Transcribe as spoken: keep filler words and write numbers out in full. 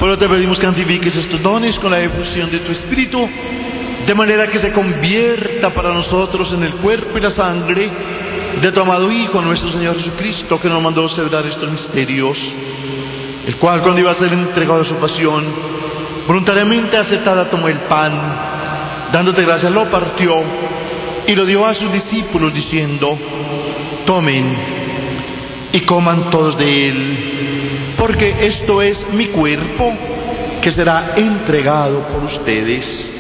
Pero te pedimos que santifiques estos dones con la efusión de tu Espíritu, de manera que se convierta para nosotros en el cuerpo y la sangre de tu amado Hijo, nuestro Señor Jesucristo, que nos mandó celebrar estos misterios, el cual, cuando iba a ser entregado a su pasión, voluntariamente aceptada, tomó el pan, dándote gracias, lo partió y lo dio a sus discípulos, diciendo: tomen y coman todos de él, porque esto es mi cuerpo, que será entregado por ustedes.